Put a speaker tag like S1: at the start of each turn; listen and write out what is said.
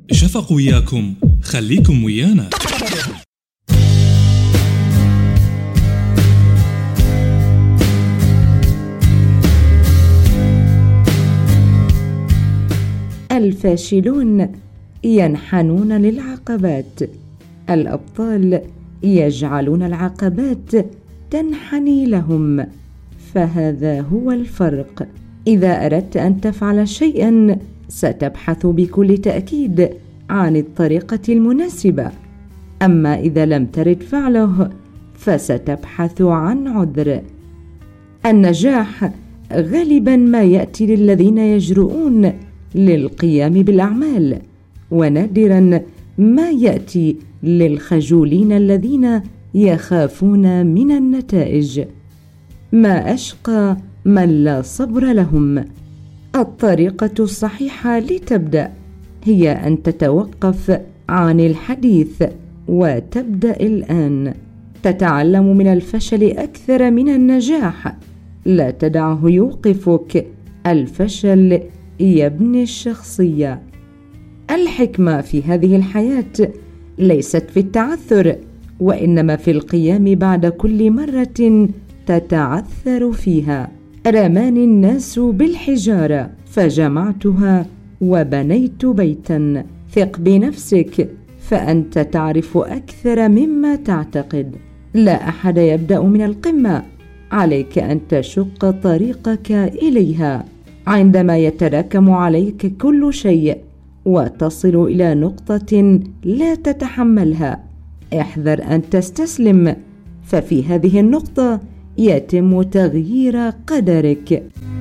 S1: شفق وياكم، خليكم ويانا.
S2: الفاشلون ينحنون للعقبات، الأبطال يجعلون العقبات تنحني لهم، فهذا هو الفرق. إذا أردت أن تفعل شيئا ستبحث بكل تأكيد عن الطريقة المناسبة، أما إذا لم ترد فعله فستبحث عن عذر. النجاح غالبا ما يأتي للذين يجرؤون للقيام بالأعمال، ونادرا ما يأتي للخجولين الذين يخافون من النتائج. ما أشقى من لا صبر لهم. الطريقة الصحيحة لتبدأ هي أن تتوقف عن الحديث وتبدأ الآن. تتعلم من الفشل أكثر من النجاح، لا تدعه يوقفك. الفشل يبني الشخصية. الحكمة في هذه الحياة ليست في التعثر، وإنما في القيام بعد كل مرة تتعثر فيها. رماني الناس بالحجارة فجمعتها وبنيت بيتا. ثق بنفسك، فأنت تعرف أكثر مما تعتقد. لا أحد يبدأ من القمة، عليك أن تشق طريقك إليها. عندما يتراكم عليك كل شيء وتصل إلى نقطة لا تتحملها، احذر أن تستسلم، ففي هذه النقطة يتم تغيير قدرك.